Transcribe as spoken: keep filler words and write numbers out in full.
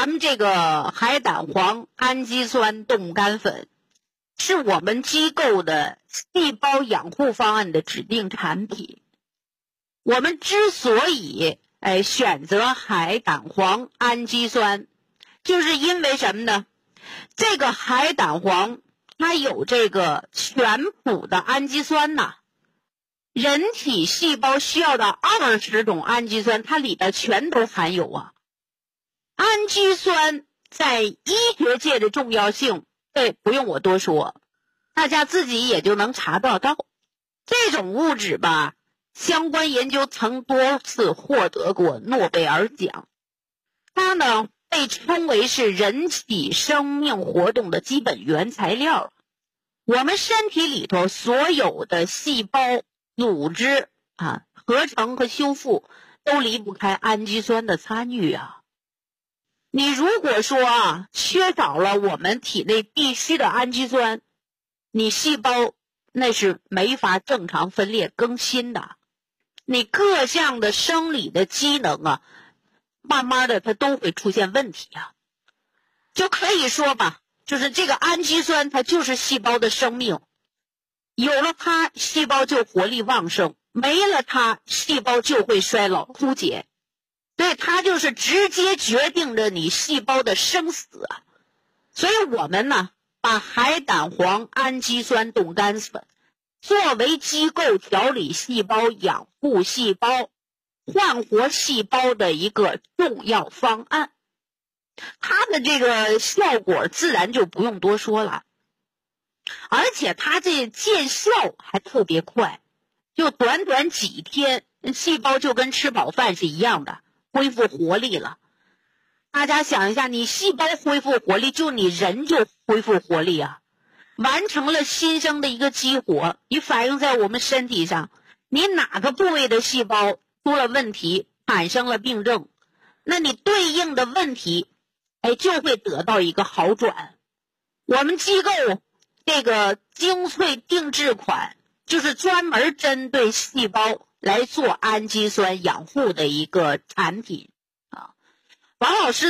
咱们这个海胆黄氨基酸冻干粉是我们机构的细胞养护方案的指定产品。我们之所以哎选择海胆黄氨基酸，就是因为什么呢？这个海胆黄它有这个全谱的氨基酸呐，人体细胞需要的二十种氨基酸，它里边全都含有啊。氨基酸在医学界的重要性，对，不用我多说，大家自己也就能查得到。这种物质吧，相关研究曾多次获得过诺贝尔奖。它呢被称为是人体生命活动的基本原材料。我们身体里头所有的细胞组织啊，合成和修复都离不开氨基酸的参与啊。你如果说啊，缺少了我们体内必需的氨基酸，你细胞那是没法正常分裂更新的，你各项的生理的机能啊，慢慢的它都会出现问题啊。就可以说吧，就是这个氨基酸它就是细胞的生命，有了它细胞就活力旺盛，没了它细胞就会衰老枯竭，所以它就是直接决定着你细胞的生死啊。所以我们呢把海胆黄氨基酸冻干粉作为机构调理细胞、养护细胞、焕活细胞的一个重要方案，它的这个效果自然就不用多说了，而且它这见效还特别快，就短短几天，细胞就跟吃饱饭是一样的，恢复活力了。大家想一下，你细胞恢复活力，就你人就恢复活力啊，完成了新生的一个激活，你反映在我们身体上，你哪个部位的细胞出了问题，产生了病症，那你对应的问题哎，就会得到一个好转。我们机构这个精粹定制款，就是专门针对细胞来做氨基酸养护的一个产品啊。王老师